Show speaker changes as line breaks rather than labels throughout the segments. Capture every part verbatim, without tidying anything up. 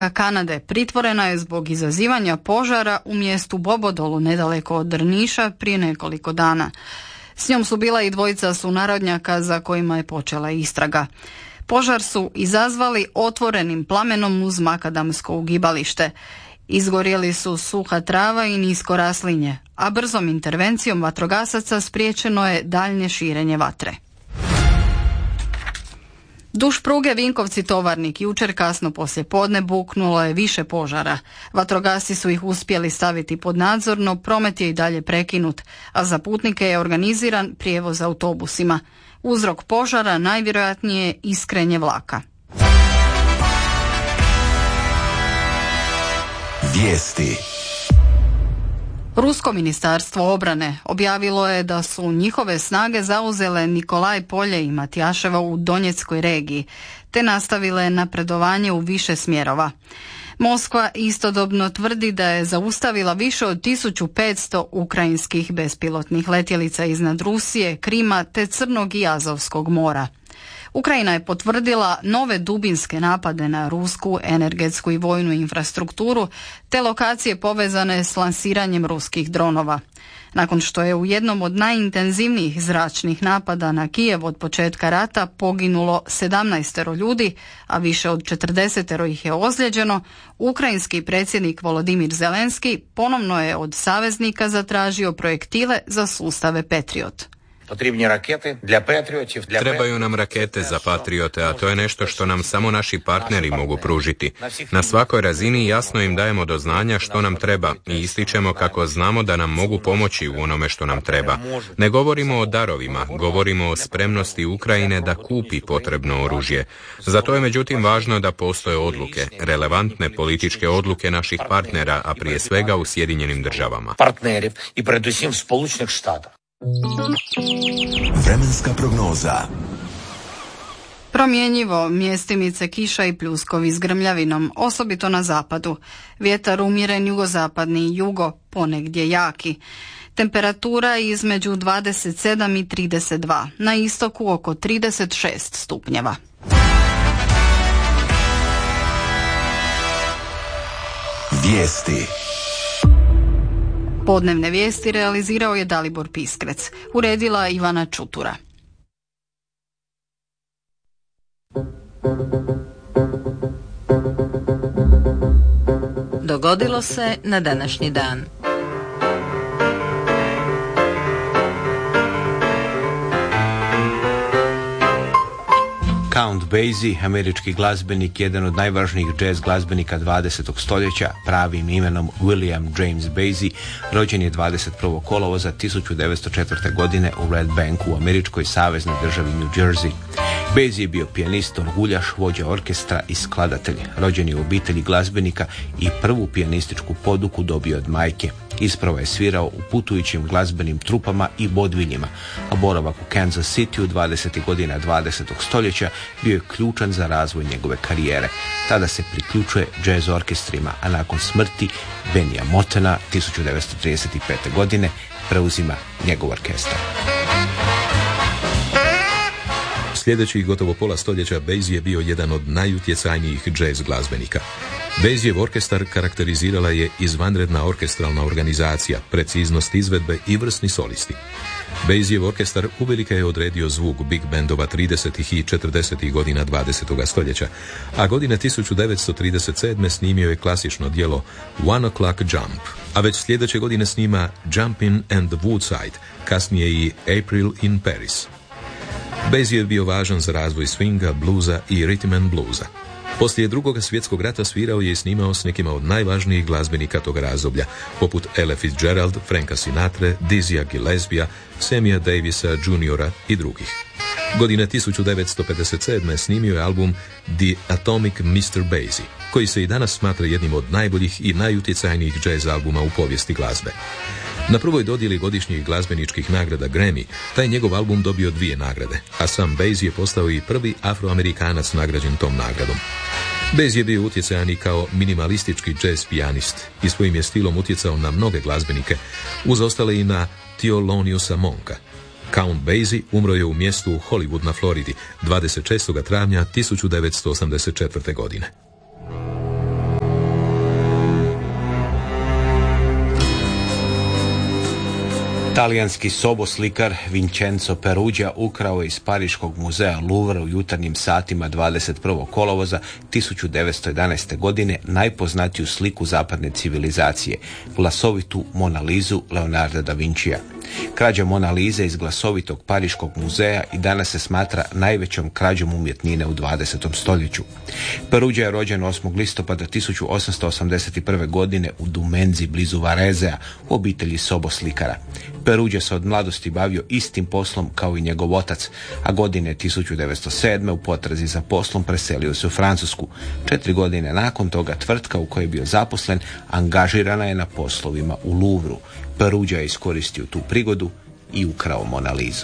Kanade pritvorena je zbog izazivanja požara u mjestu Bobodolu nedaleko od Drniša prije nekoliko dana. S njom su bila i dvojica sunarodnjaka za kojima je počela istraga. Požar su izazvali otvorenim plamenom uz makadamsko ugibalište. Izgorjeli su suha trava i nisko raslinje, a brzom intervencijom vatrogasaca spriječeno je daljnje širenje vatre. Duž pruge Vinkovci-Tovarnik jučer kasno poslije podne buknulo je više požara. Vatrogasci su ih uspjeli staviti pod nadzor, no promet je i dalje prekinut, a za putnike je organiziran prijevoz autobusima. Uzrok požara najvjerojatnije je iskrenje vlaka.
Vijesti.
Rusko ministarstvo obrane objavilo je da su njihove snage zauzele Nikolaj Polje i Matijaševo u Donjeckoj regiji, te nastavile napredovanje u više smjerova. Moskva istodobno tvrdi da je zaustavila više od tisuću petsto ukrajinskih bespilotnih letjelica iznad Rusije, Krima te Crnog i Azovskog mora. Ukrajina je potvrdila nove dubinske napade na rusku energetsku i vojnu infrastrukturu te lokacije povezane s lansiranjem ruskih dronova. Nakon što je u jednom od najintenzivnijih zračnih napada na Kijev od početka rata poginulo sedamnaestero ljudi, a više od četrdesetero ih je ozlijeđeno, ukrajinski predsjednik Volodimir Zelenski ponovno je od saveznika zatražio projektile za sustave Patriot.
Trebaju nam rakete za Patriote, a to je nešto što nam samo naši partneri mogu pružiti. Na svakoj razini jasno im dajemo do znanja što nam treba i ističemo kako znamo da nam mogu pomoći u onome što nam treba. Ne govorimo o darovima, govorimo o spremnosti Ukrajine da kupi potrebno oružje. Zato je međutim važno da postoje odluke, relevantne političke odluke naših partnera, a prije svega u Sjedinjenim državama.
Partneri i predusim Spojenih štata. Vremenska prognoza.
Promjenjivo, mjestimice kiša i pljuskovi s grmljavinom, osobito na zapadu. Vjetar umjeren jugozapadni i jugo, ponegdje jaki. Temperatura između dvadeset sedam i trideset dva, na istoku oko trideset šest stupnjeva.
Vijesti.
Podnevne vijesti realizirao je Dalibor Piskrec, uredila Ivana Čutura.
Dogodilo se na današnji dan.
Count Basie, američki glazbenik, jedan od najvažnijih jazz glazbenika dvadesetog stoljeća, pravim imenom William James Basie, rođen je dvadeset prvog kolovoza tisuću devetsto četvrte. godine u Red Banku u američkoj saveznoj državi New Jersey. Basie je bio pijanist, orguljaš, vođa orkestra i skladatelj. Rođen je u obitelji glazbenika i prvu pijanističku poduku dobio od majke. Isprva je svirao u putujućim glazbenim trupama i vodviljima, a boravak u Kansas City u dvadesetih godina dvadesetog stoljeća bio je ključan za razvoj njegove karijere. Tada se priključuje jazz orkestrima, a nakon smrti Benija Mottana tisuću devetsto trideset pete. godine preuzima njegov orkestar.
Sljedećih gotovo pola stoljeća Basie je bio jedan od najutjecajnijih jazz glazbenika. Basiev orkestar karakterizirala je izvanredna orkestralna organizacija, preciznost izvedbe i vrsni solisti. Basiev orkestar uvelike je odredio zvuk big bandova tridesetih i četrdesetih godina dvadesetog stoljeća, a godine tisuću devetsto trideset sedme. snimio je klasično djelo One O'Clock Jump, a već sljedeće godine snima Jumpin' and the Woodside, kasnije i April in Paris. Basie je bio važan za razvoj swinga, bluza i rhythm and bluesa. Poslije drugog svjetskog rata svirao je i snimao s nekima od najvažnijih glazbenika tog razdoblja, poput Ella Fitzgerald, Franka Sinatre, Dizzyja Gillespija, Sammya Davisa juniora i drugih. Godine tisuću devetsto pedeset sedme. snimio je album The Atomic mister Basie, koji se i danas smatra jednim od najboljih i najutjecajnijih jazz albuma u povijesti glazbe. Na prvoj dodjeli godišnjih glazbeničkih nagrada Grammy, taj njegov album dobio dvije nagrade, a sam Basie je postao i prvi afroamerikanac nagrađen tom nagradom. Basie je bio utjecajan i kao minimalistički jazz pijanist i svojim je stilom utjecao na mnoge glazbenike, uz ostale i na Theloniousa Monka. Count Basie umro je u mjestu Hollywood na Floridi dvadeset šestog travnja tisuću devetsto osamdeset četvrte. godine.
Talijanski soboslikar Vincenzo Perugia ukrao je iz Pariškog muzeja Louvre u jutarnjim satima dvadeset prvog kolovoza tisuću devetsto jedanaeste. godine najpoznatiju sliku zapadne civilizacije, glasovitu Mona Lizu Leonarda da Vincija. Krađa Mona Lize iz glasovitog Pariškog muzeja i danas se smatra najvećom krađom umjetnine u dvadesetom stoljeću. Perugia je rođen osmog listopada tisuću osamsto osamdeset prve. godine u Dumenzi blizu Varezea u obitelji soboslikara. Perugia se od mladosti bavio istim poslom kao i njegov otac, a godine tisuću devetsto sedme. u potrazi za poslom preselio se u Francusku. Četiri godine nakon toga tvrtka u kojoj je bio zaposlen angažirana je na poslovima u Louvru. Perugia je iskoristio tu prigodu i ukrao Mona Lizu.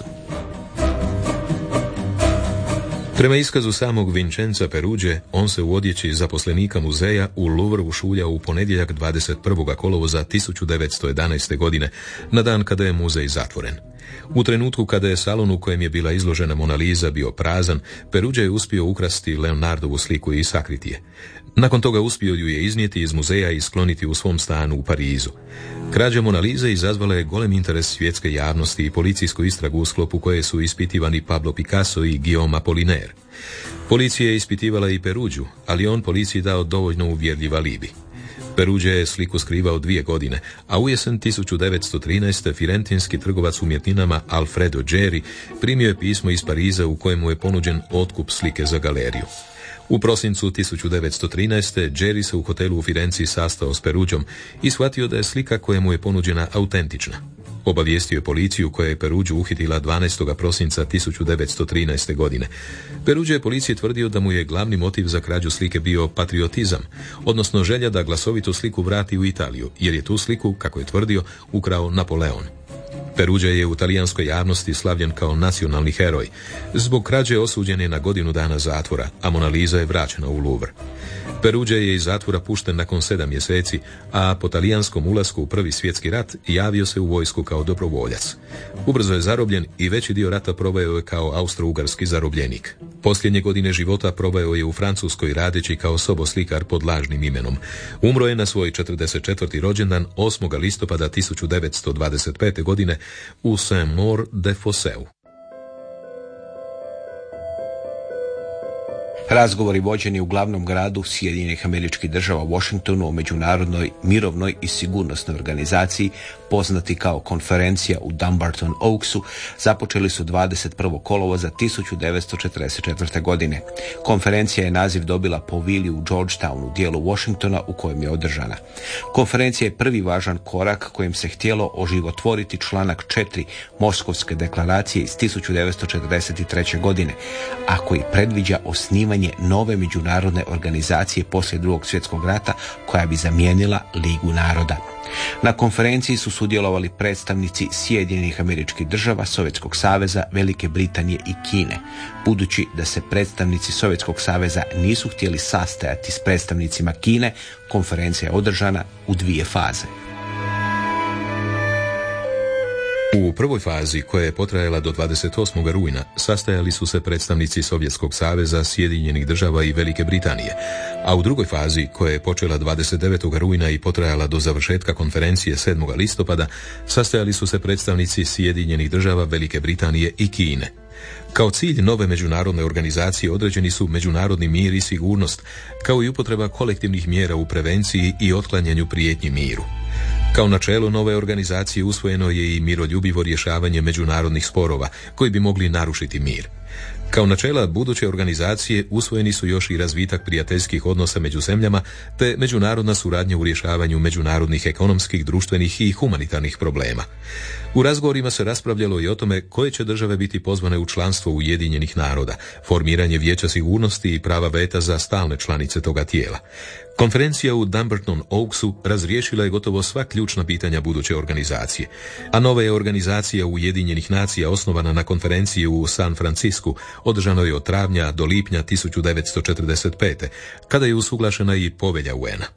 Prema iskazu samog Vincenza Peruge, on se u odjeći zaposlenika muzeja u Louvre ušuljao u ponedjeljak dvadeset prvog kolovoza tisuću devetsto jedanaeste. godine, na dan kada je muzej zatvoren. U trenutku kada je salon u kojem je bila izložena Mona Lisa bio prazan, Perugia je uspio ukrasti Leonardovu sliku i sakriti je. Nakon toga uspio ju je iznijeti iz muzeja i skloniti u svom stanu u Parizu. Krađa Mona Lise izazvala je golem interes svjetske javnosti i policijsku istragu u sklopu koje su ispitivani Pablo Picasso i Guillaume Apollinaire. Policija je ispitivala i Perugiu, ali on policiji dao dovoljno uvjerljiv alibi. Perugia je sliku skrivao dvije godine, a u jesen tisuću devetsto trinaeste. firentinski trgovac umjetninama Alfredo Geri primio je pismo iz Pariza u kojemu je ponuđen otkup slike za galeriju. U prosincu tisuću devetsto trinaeste. Geri se u hotelu u Firenci sastao s Perugiom i shvatio da je slika koja mu je ponuđena autentična. Obavijestio je policiju koja je Perugiu uhitila dvanaestog prosinca tisuću devetsto trinaeste. godine. Perugia je policiji tvrdio da mu je glavni motiv za krađu slike bio patriotizam, odnosno želja da glasovitu sliku vrati u Italiju, jer je tu sliku, kako je tvrdio, ukrao Napoleon. Perugia je u talijanskoj javnosti slavljen kao nacionalni heroj. Zbog krađe osuđen je na godinu dana zatvora, a Mona Lisa je vraćena u Louvre. Perugia je iz zatvora pušten nakon sedam mjeseci, a po talijanskom ulasku u Prvi svjetski rat javio se u vojsku kao dobrovoljac. Ubrzo je zarobljen i veći dio rata proveo je kao austro-ugarski zarobljenik. Posljednje godine života proveo je u Francuskoj radeći kao soboslikar pod lažnim imenom. Umro je na svoj četrdeset četvrti rođendan osmog listopada tisuću devetsto dvadeset pete. godine u Saint-Maur-de-Fosseu.
Razgovori vođeni u glavnom gradu Sjedinjenih Američkih Država Washingtonu o međunarodnoj mirovnoj i sigurnosnoj organizaciji, poznati kao konferencija u Dumbarton Oaksu, započeli su dvadeset prvog kolovoza tisuću devetsto četrdeset četvrte. godine. Konferencija je naziv dobila po vili u Georgetownu, dijelu Washingtona u kojem je održana. Konferencija je prvi važan korak kojim se htjelo oživotvoriti članak četiri Moskovske deklaracije iz tisuću devetsto četrdeset treće. godine, a koji predviđa osnivanje nove međunarodne organizacije poslije Drugog svjetskog rata koja bi zamijenila Ligu naroda. Na konferenciji su sudjelovali predstavnici Sjedinjenih Američkih Država, Sovjetskog saveza, Velike Britanije i Kine. Budući da se predstavnici Sovjetskog saveza nisu htjeli sastajati s predstavnicima Kine, konferencija je održana u dvije faze.
U prvoj fazi, koja je potrajala do dvadeset osmog rujna, sastajali su se predstavnici Sovjetskog saveza, Sjedinjenih Država i Velike Britanije, a u drugoj fazi, koja je počela dvadeset devetog rujna i potrajala do završetka konferencije sedmog listopada, sastajali su se predstavnici Sjedinjenih Država, Velike Britanije i Kine. Kao cilj nove međunarodne organizacije određeni su međunarodni mir i sigurnost, kao i upotreba kolektivnih mjera u prevenciji i otklanjanju prijetnji miru. Kao načelo nove organizacije usvojeno je i miroljubivo rješavanje međunarodnih sporova koji bi mogli narušiti mir. Kao načela buduće organizacije usvojeni su još i razvitak prijateljskih odnosa među zemljama te međunarodna suradnja u rješavanju međunarodnih ekonomskih, društvenih i humanitarnih problema. U razgovorima se raspravljalo i o tome koje će države biti pozvane u članstvo Ujedinjenih naroda, formiranje Vijeća sigurnosti i prava veta za stalne članice toga tijela. Konferencija u Dumbarton Oaksu razriješila je gotovo sva ključna pitanja buduće organizacije, a nova je organizacija Ujedinjenih nacija osnovana na konferenciji u San Francisku, održanoj od travnja do lipnja tisuću devetsto četrdeset pete. kada je usuglašena i povelja U N-a.